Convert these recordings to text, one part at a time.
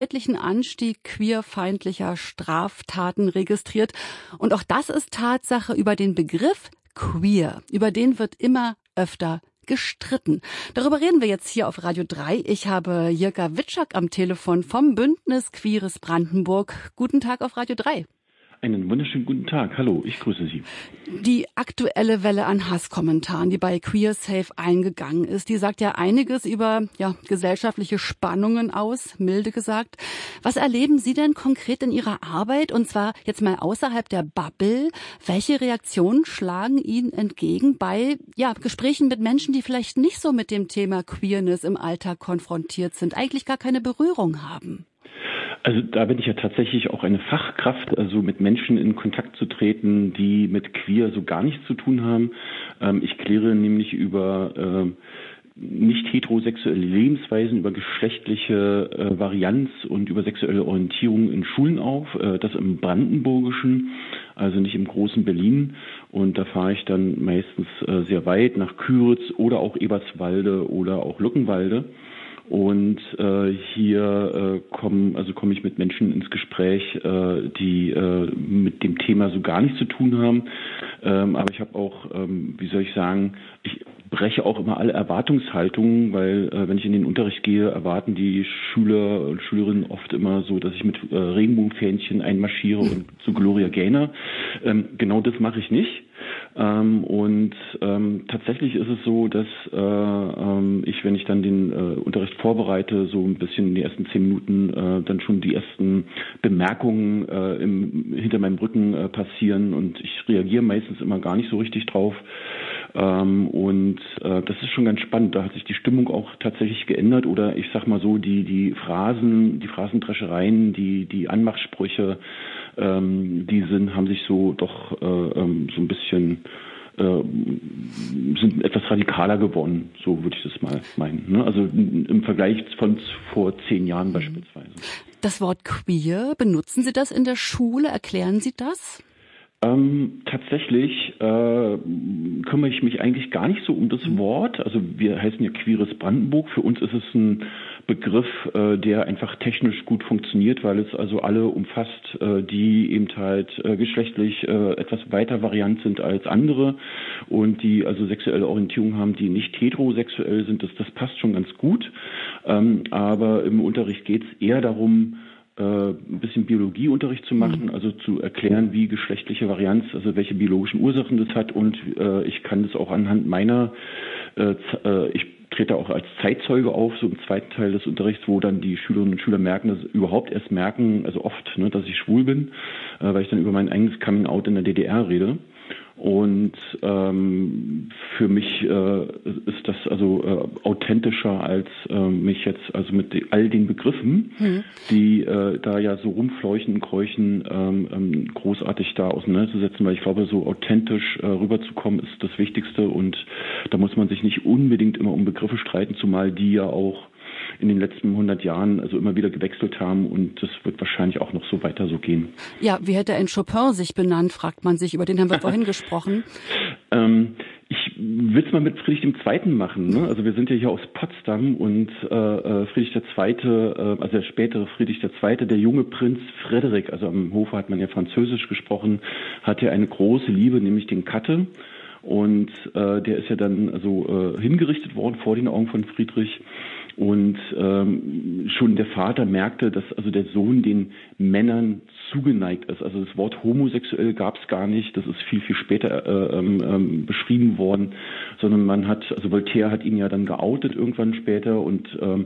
deutlichen Anstieg queerfeindlicher Straftaten registriert. Und auch das ist Tatsache. Über den Begriff queer, über den wird immer öfter gestritten. Darüber reden wir jetzt hier auf Radio 3. Ich habe Jirka Witschak am Telefon vom Bündnis Queeres Brandenburg. Guten Tag auf Radio 3. Einen wunderschönen guten Tag. Hallo, ich grüße Sie. Die aktuelle Welle an Hasskommentaren, die bei QueerSafe eingegangen ist, die sagt ja einiges über gesellschaftliche Spannungen aus, milde gesagt. Was erleben Sie denn konkret in Ihrer Arbeit, und zwar jetzt mal außerhalb der Bubble? Welche Reaktionen schlagen Ihnen entgegen bei Gesprächen mit Menschen, die vielleicht nicht so mit dem Thema Queerness im Alltag konfrontiert sind, eigentlich gar keine Berührung haben? Also da bin ich ja tatsächlich auch eine Fachkraft, also mit Menschen in Kontakt zu treten, die mit queer so gar nichts zu tun haben. Ich kläre nämlich über nicht heterosexuelle Lebensweisen, über geschlechtliche Varianz und über sexuelle Orientierung in Schulen auf. Das im Brandenburgischen, also nicht im großen Berlin. Und da fahre ich dann meistens sehr weit nach Küritz oder auch Eberswalde oder auch Luckenwalde. Und hier komme ich mit Menschen ins Gespräch, die mit dem Thema so gar nichts zu tun haben. Aber ich habe auch, ich breche auch immer alle Erwartungshaltungen, weil wenn ich in den Unterricht gehe, erwarten die Schüler und Schülerinnen oft immer so, dass ich mit Regenbogenfähnchen einmarschiere und zu Gloria Gaynor. Genau das mache ich nicht. Tatsächlich ist es so, dass ich, wenn ich dann den Unterricht vorbereite, so ein bisschen in die ersten 10 Minuten dann schon die ersten Bemerkungen hinter meinem Rücken passieren, und ich reagiere meistens immer gar nicht so richtig drauf. Das ist schon ganz spannend. Da hat sich die Stimmung auch tatsächlich geändert, oder ich sag mal so, die Phrasendreschereien, die Anmachsprüche, haben sich so doch so ein bisschen sind etwas radikaler geworden, so würde ich das mal meinen. Ne? Also im Vergleich von vor 10 Jahren beispielsweise. Das Wort queer, benutzen Sie das in der Schule? Erklären Sie das? Tatsächlich kümmere ich mich eigentlich gar nicht so um das Wort. Also wir heißen ja Queeres Brandenburg. Für uns ist es ein Begriff, der einfach technisch gut funktioniert, weil es also alle umfasst, die eben halt geschlechtlich etwas weiter variant sind als andere und die also sexuelle Orientierung haben, die nicht heterosexuell sind. Das passt schon ganz gut. Aber im Unterricht geht es eher darum, ein bisschen Biologieunterricht zu machen, also zu erklären, wie geschlechtliche Varianz, also welche biologischen Ursachen das hat, und ich kann das auch anhand meiner, ich trete auch als Zeitzeuge auf, so im zweiten Teil des Unterrichts, wo dann die Schülerinnen und Schüler überhaupt erst merken, also oft, dass ich schwul bin, weil ich dann über mein eigenes Coming-out in der DDR rede. Und für mich ist das also authentischer, als mich jetzt also mit all den Begriffen, die da ja so rumfleuchen und keuchen, großartig da auseinanderzusetzen, weil ich glaube, so authentisch rüberzukommen ist das Wichtigste, und da muss man sich nicht unbedingt immer um Begriffe streiten, zumal die ja auch in den letzten 100 Jahren also immer wieder gewechselt haben, und das wird wahrscheinlich auch noch so weiter so gehen. Ja, wie hätte ein Chopin sich benannt, fragt man sich, über den haben wir vorhin gesprochen. Ich will es mal mit Friedrich II. Machen. Ne? Also wir sind ja hier aus Potsdam, und Friedrich II., also der spätere Friedrich II., der junge Prinz Frederik, also am Hofe hat man ja Französisch gesprochen, hatte eine große Liebe, nämlich den Katte. Und der ist ja dann also hingerichtet worden vor den Augen von Friedrich. Und schon der Vater merkte, dass also der Sohn den Männern zugeneigt ist. Also das Wort homosexuell gab es gar nicht. Das ist viel, viel später beschrieben worden. Sondern also Voltaire hat ihn ja dann geoutet irgendwann später, und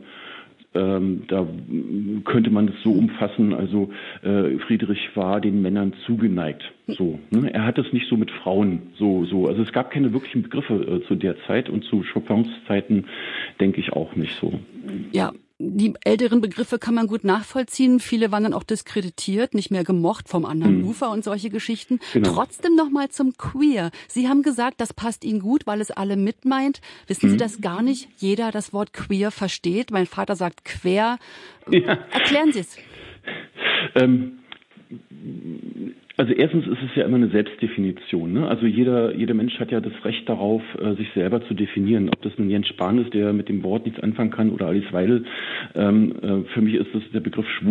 da könnte man es so umfassen, also Friedrich war den Männern zugeneigt. So, ne? Er hat es nicht so mit Frauen so. Also es gab keine wirklichen Begriffe zu der Zeit, und zu Chopins Zeiten denke ich auch nicht so. Ja. Die älteren Begriffe kann man gut nachvollziehen. Viele waren dann auch diskreditiert, nicht mehr gemocht vom anderen Ufer und solche Geschichten. Genau. Trotzdem noch mal zum Queer. Sie haben gesagt, das passt Ihnen gut, weil es alle mitmeint. Wissen Sie, dass gar nicht jeder das Wort queer versteht? Mein Vater sagt quer. Ja. Erklären Sie es. Also erstens ist es ja immer eine Selbstdefinition. Ne? Also jeder Mensch hat ja das Recht darauf, sich selber zu definieren. Ob das nun Jens Spahn ist, der mit dem Wort nichts anfangen kann, oder Alice Weidel. Für mich ist das der Begriff schwul